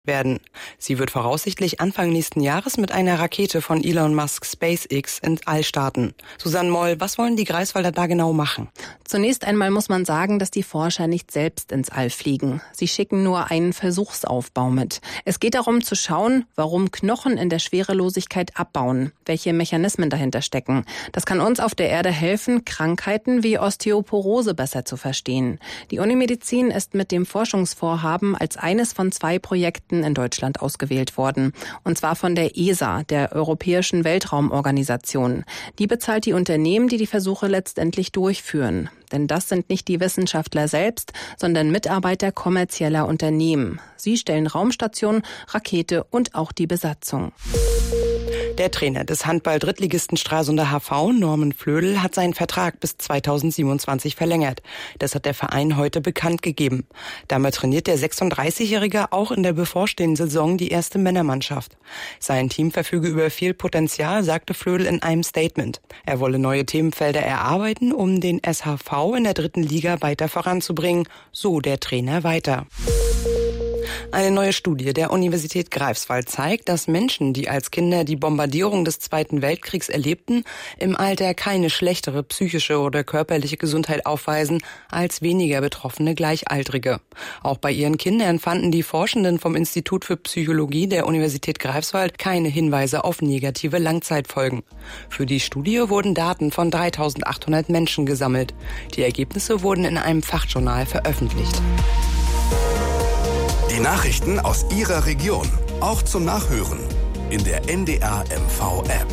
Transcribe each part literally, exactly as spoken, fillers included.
werden. Sie wird voraussichtlich Anfang nächsten Jahres mit einer Rakete von Elon Musk SpaceX ins All starten. Susanne Moll, was wollen die Greifswalder da genau machen? Zunächst einmal muss man sagen, dass die Forscher nicht selbst ins All fliegen. Sie schicken nur einen Versuchsaufbau mit. Es geht darum zu schauen, warum Knochen in der Schwerelosigkeit abbauen, welche Mechanismen dahinter stecken. Das kann uns auf der Erde helfen, Krankheiten wie Osteoporose besser zu verstehen. Die Unimedizin ist mit dem Forschungsvorhaben als eines von zwei Projekten in Deutschland ausgewählt worden. Und zwar von der E S A, der Europäischen Weltraumorganisation. Die bezahlt die Unternehmen, die die Versuche letztendlich durchführen. Denn das sind nicht die Wissenschaftler selbst, sondern Mitarbeiter kommerzieller Unternehmen. Sie stellen Raumstation, Rakete und auch die Besatzung. Der Trainer des Handball-Drittligisten Stralsunder H V, Norman Flödel, hat seinen Vertrag bis zweitausendsiebenundzwanzig verlängert. Das hat der Verein heute bekannt gegeben. Damit trainiert der sechsunddreißigjährige auch in der bevorstehenden Saison die erste Männermannschaft. Sein Team verfüge über viel Potenzial, sagte Flödel in einem Statement. Er wolle neue Themenfelder erarbeiten, um den S H V in der dritten Liga weiter voranzubringen, so der Trainer weiter. Eine neue Studie der Universität Greifswald zeigt, dass Menschen, die als Kinder die Bombardierung des Zweiten Weltkriegs erlebten, im Alter keine schlechtere psychische oder körperliche Gesundheit aufweisen als weniger betroffene Gleichaltrige. Auch bei ihren Kindern fanden die Forschenden vom Institut für Psychologie der Universität Greifswald keine Hinweise auf negative Langzeitfolgen. Für die Studie wurden Daten von dreitausendachthundert Menschen gesammelt. Die Ergebnisse wurden in einem Fachjournal veröffentlicht. Die Nachrichten aus Ihrer Region, auch zum Nachhören in der N D R M V-App.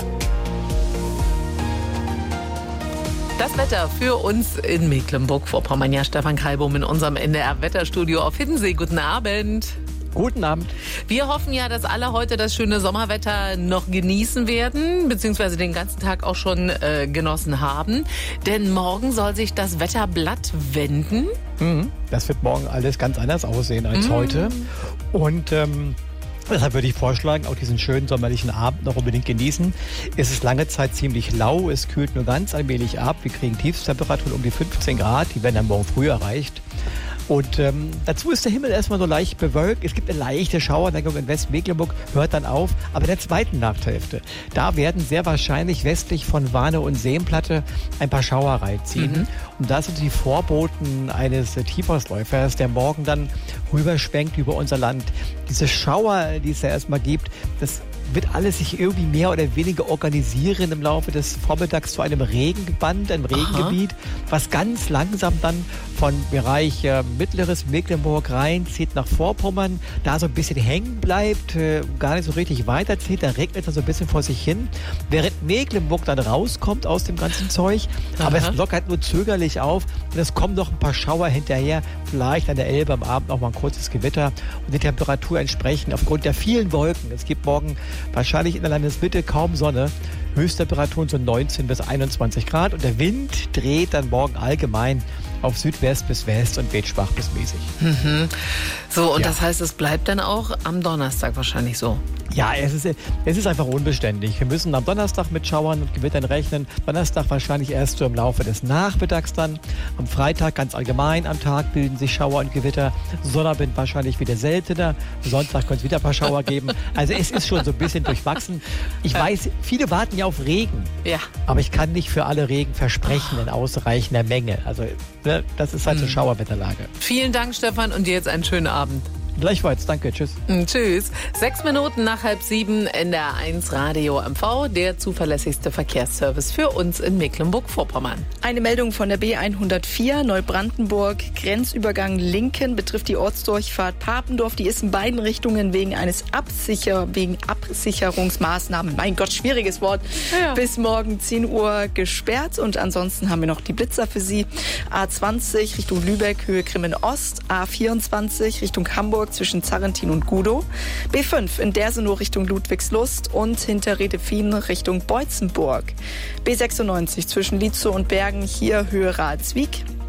Das Wetter für uns in Mecklenburg-Vorpommern. Ja, Stefan Kalbum in unserem N D R-Wetterstudio auf Hiddensee. Guten Abend. Guten Abend. Wir hoffen ja, dass alle heute das schöne Sommerwetter noch genießen werden, beziehungsweise den ganzen Tag auch schon äh, genossen haben. Denn morgen soll sich das Wetterblatt wenden. Mhm. Das wird morgen alles ganz anders aussehen als mhm. heute. Und ähm, deshalb würde ich vorschlagen, auch diesen schönen sommerlichen Abend noch unbedingt genießen. Es ist lange Zeit ziemlich lau, es kühlt nur ganz allmählich ab. Wir kriegen Tiefstemperaturen um die fünfzehn Grad, die werden dann morgen früh erreicht. Und ähm, dazu ist der Himmel erstmal so leicht bewölkt. Es gibt eine leichte Schauerneigung in Westmecklenburg, hört dann auf. Aber in der zweiten Nachthälfte, da werden sehr wahrscheinlich westlich von Warnow und Seenplatte ein paar Schauer reinziehen. Mhm. Und das sind die Vorboten eines Tiefhausläufers, der morgen dann rüberschwenkt über unser Land. Diese Schauer, die es ja erstmal gibt, das wird alles sich irgendwie mehr oder weniger organisieren im Laufe des Vormittags zu einem Regenband, einem Regengebiet, Aha. was ganz langsam dann von Bereich äh, mittleres Mecklenburg reinzieht nach Vorpommern, da so ein bisschen hängen bleibt, äh, gar nicht so richtig weiterzieht, da regnet es dann so ein bisschen vor sich hin, während Mecklenburg dann rauskommt aus dem ganzen Zeug, Aha. aber es lockert nur zögerlich auf und es kommen noch ein paar Schauer hinterher, vielleicht an der Elbe am Abend noch mal ein kurzes Gewitter und die Temperatur entsprechend aufgrund der vielen Wolken. Es gibt morgen wahrscheinlich in der Landesmitte kaum Sonne. Höchsttemperaturen so neunzehn bis einundzwanzig Grad und der Wind dreht dann morgen allgemein auf Südwest bis West und weht schwach bis mäßig. Mhm. So, und ja. das heißt, es bleibt dann auch am Donnerstag wahrscheinlich so? Ja, es ist, es ist einfach unbeständig. Wir müssen am Donnerstag mit Schauern und Gewittern rechnen. Donnerstag wahrscheinlich erst so im Laufe des Nachmittags dann. Am Freitag ganz allgemein am Tag bilden sich Schauer und Gewitter. Sonnabend wahrscheinlich wieder seltener. Sonntag könnte es wieder ein paar Schauer geben. Also es ist schon so ein bisschen durchwachsen. Ich weiß, viele warten ja auf Regen. Ja. Aber ich kann nicht für alle Regen versprechen in ausreichender Menge. Also ne, das ist halt so Schauerwetterlage. Vielen Dank, Stefan, und dir jetzt einen schönen Abend. Gleichfalls, danke, tschüss. Tschüss. Sechs Minuten nach halb sieben, N D R eins Radio M V, der zuverlässigste Verkehrsservice für uns in Mecklenburg-Vorpommern. Eine Meldung von der B hundertvier, Neubrandenburg, Grenzübergang Linken, betrifft die Ortsdurchfahrt Papendorf. Die ist in beiden Richtungen wegen eines Absicher, wegen Absicherungsmaßnahmen, mein Gott, schwieriges Wort, ja. bis morgen zehn Uhr gesperrt. Und ansonsten haben wir noch die Blitzer für Sie. A zwanzig Richtung Lübeck, Höhe Grimmen Ost, A vierundzwanzig Richtung Hamburg, zwischen Zarrentin und Gudow. B fünf in Dersenow Richtung Ludwigslust und hinter Redefien Richtung Beutzenburg. B sechsundneunzig zwischen Lietzow und Bergen, hier Höhe Ralswiek.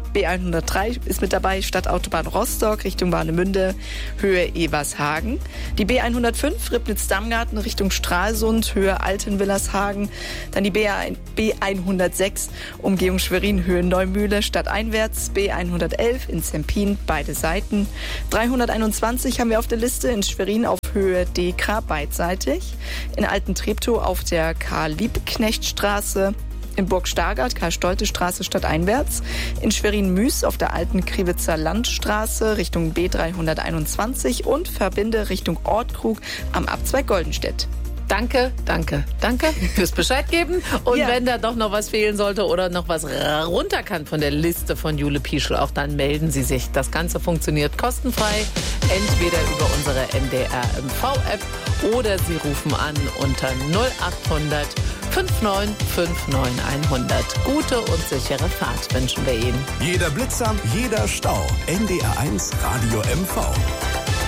B hundertdrei ist mit dabei, Stadtautobahn Rostock Richtung Warnemünde, Höhe Evershagen. Die B hundertfünf, Ribnitz-Damgarten Richtung Stralsund, Höhe Altenwillershagen. Dann die B hundertsechs, Umgehung Schwerin, Höhe Neumühle, stadteinwärts. B hundertelf in Zempin, beide Seiten. dreihunderteinundzwanzig haben wir auf der Liste in Schwerin auf Höhe Dekra, beidseitig. In Alten-Treptow auf der Karl-Liebknecht-Straße. In Burg Stargard, Karl-Stolte-Straße stadteinwärts. In Schwerin-Müs auf der alten Kriwitzer Landstraße Richtung B dreihunderteinundzwanzig und verbinde Richtung Ortkrug am Abzweig Goldenstedt. Danke, danke, danke fürs Bescheid geben. Und Ja. wenn da doch noch was fehlen sollte oder noch was runter kann von der Liste von Jule Pieschel, auch dann melden Sie sich. Das Ganze funktioniert kostenfrei, entweder über unsere N D R M V-App oder Sie rufen an unter null achthundert neunundfünfzig fünfundneunzig hundert. Gute und sichere Fahrt wünschen wir Ihnen. Jeder Blitzer, jeder Stau. N D R eins Radio M V.